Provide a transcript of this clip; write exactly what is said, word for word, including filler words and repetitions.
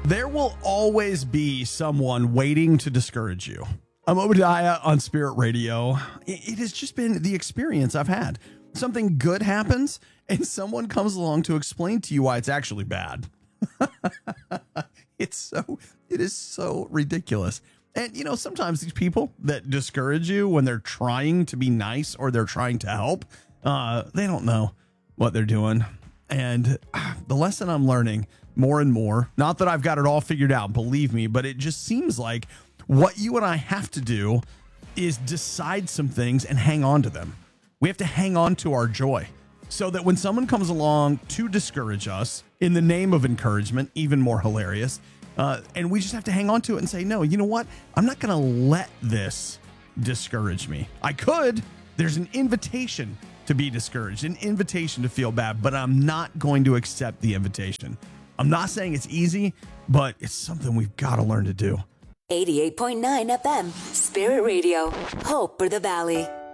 There will always be someone waiting to discourage you. I'm Obadiah on Spirit Radio. It has just been the experience I've had. Something good happens and someone comes along to explain to you why it's actually bad. It's so, it is so ridiculous. And, you know, sometimes these people that discourage you when they're trying to be nice or they're trying to help, uh, they don't know what they're doing. And uh, the lesson I'm learning more and more, not that I've got it all figured out, believe me, but it just seems like what you and I have to do is decide some things and hang on to them. We have to hang on to our joy so that when someone comes along to discourage us in the name of encouragement, even more hilarious, uh, and we just have to hang on to it and say, no, you know what? I'm not going to let this discourage me. I could. There's an invitation to be discouraged, an invitation to feel bad, but I'm not going to accept the invitation. I'm not saying it's easy, but it's something we've got to learn to do. eighty-eight point nine F M, Spirit Radio, Hope for the Valley.